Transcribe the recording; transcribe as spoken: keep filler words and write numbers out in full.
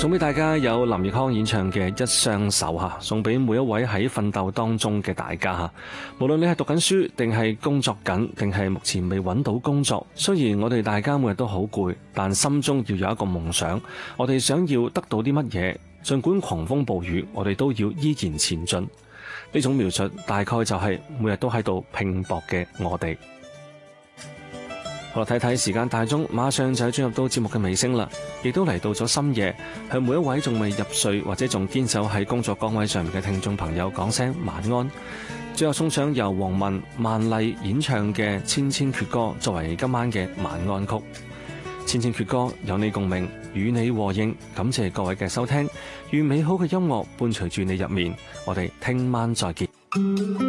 送俾大家有林奕匡演唱嘅《一雙手》吓，送俾每一位喺奮鬥當中嘅大家吓。無論你係讀緊書，定係工作緊，定係目前未揾到工作，雖然我哋大家每日都好攰，但心中要有一個夢想。我哋想要得到啲乜嘢，盡管狂風暴雨，我哋都要依然前進。呢種描述大概就係每日都喺度拼搏嘅我哋。好啦，睇睇時間大鐘，馬上就進入到節目嘅尾聲啦，亦都嚟到咗深夜，向每一位仲未入睡或者仲堅守喺工作崗位上面嘅聽眾朋友講聲晚安。最後送上由黃文、萬麗演唱嘅《千千闕歌》作為今晚嘅晚安曲。千千闕歌有你共鳴，與你和應，感謝各位嘅收聽，願美好嘅音樂伴隨住你入眠，我哋聽晚再見。